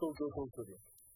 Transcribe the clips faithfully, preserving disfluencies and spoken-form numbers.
東京東京で。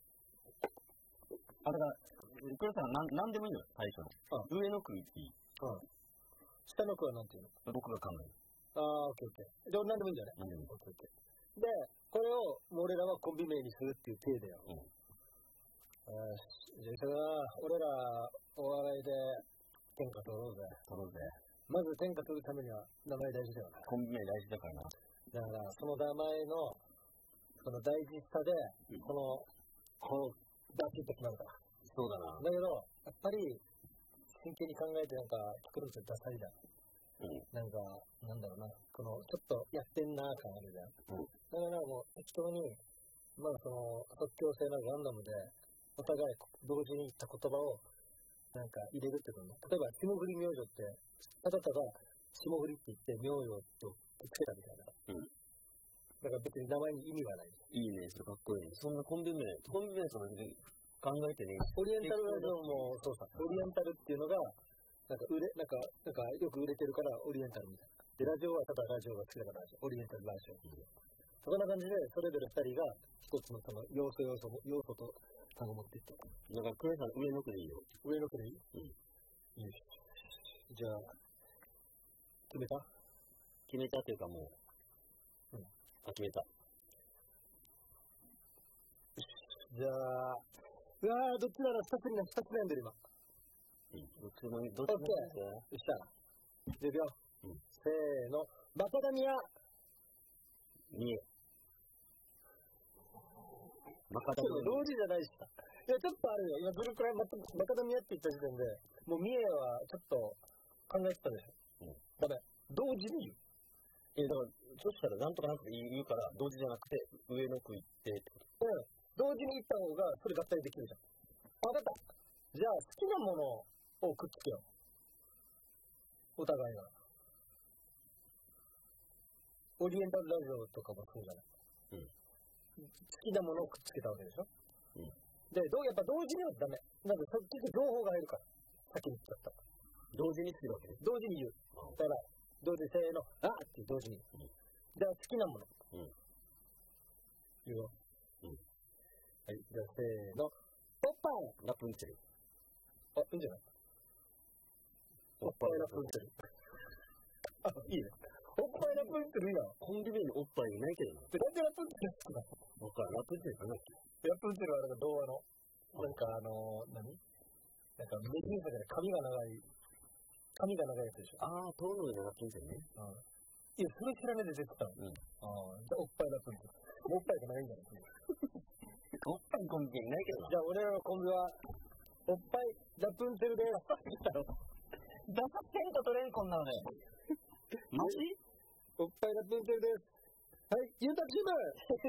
あれが、黒さんなんなんでもいいのよ、最初の。上の句言っていい？ うん。下の句はなんていうの？ 僕が考える。 ああ、オッケーオッケー。でもなんでもいいんだよね。 なんでもいい。 オッケーオッケー。で、これを俺らはコンビ名にするっていう体だよ。うん。よし。じゃあ、それは俺らお笑いで天下取ろうぜ。 取ろうぜ。まず天下取るためには名前大事だよな。 コンビ名大事だからな。 だからその名前のその大事さで、うん、このこのバキッと決まるから。 そうだな。 だけどやっぱり真剣に考えてなんか作るとダサいじゃん。うん、なんかなんだろうな、このちょっとやってんなー感あるじゃん。うん、だからもう適当にまあその即興性のランダムでお互い同時に言った言葉をなんか入れるってことね。例えば霜降り明星ってただただ霜降りって言って明星とつけたみたいな。うん。だから別に名前に意味はない。 いいね、それかっこいい。そんなコンビ名、コンビ名それ考えてね。 オリエンタルラジオもそうさ。オリエンタルっていうのがなんか売れなんかなんかよく売れてるからオリエンタルみたいな。でラジオはただラジオが好きだからラジオ、オリエンタルラジオ。うん、そんな感じでそれぞれ二人が一つのその要素要素要素と単語持っていって。 だからクレさん上の句でいいよ。 上の句でいい？うん。いい。じゃあ決めた？ 決めたっていうかもう。うん。あ、決めた。 じゃあ、うわーどっちなら二つに二つ悩んでる今。 うん。どっちもどっちも。オッケー。 よっしゃ。じゃあいくよ。うん。せーの。マカダミア。 見え。マカダミア。 同時じゃないしさ。いや、ちょっとあるよ。今、どれくらいマカダミアって言った時点で、もう三重はちょっと考えてたでしょ。うん。ダメ。同時に言う。 え、だから、そしたらなんとかなくて言うから、同時じゃなくて、上の句言ってってこと。 うん。同時に言った方が、それ合体できるじゃん。あ、わかった。じゃあ、好きなものをくっつけよう。お互いが。オリエンタルラジオとかもそうじゃない。うん。好きなものをくっつけたわけでしょ。うん。で、どうやっぱ同時にはダメ。なんかそっちで情報が入るから。先に言っちゃった。 同時にするわけです。 同時に言う。だから、同時せーの、あーって同時に。うん、じゃあ好きなもの。うん。言うよ。うん。はい、じゃあせーの。おっぱい。 ラプンツェル。 あ、いいんじゃない？おっぱいラプンツェル。あ、いいね。おっぱいラプンツェルいいな。 コンビニにおっぱいいないけどな。 で、なんでラプンツェルつくの？ わかる。ラプンツェルかなっけ？ ラプンツェルはなんか童話の、なんかあのー、何？なんかメデューサじゃない、髪が長い。髪が長いやつでしょ。 ああ、トロの上がラプンツェルね。 うん。いや、それ知らないで出てたの。うん。ああ、じゃあおっぱいラプンツェル。おっぱいがないんだね。 おっぱいコンビニいないけどな。 じゃあ俺らのコンビは、おっぱいラプンツェルでーす。 ダサテントとレンコンなので。マジ？ おっぱいラプンツェルです。はい、ユータチーム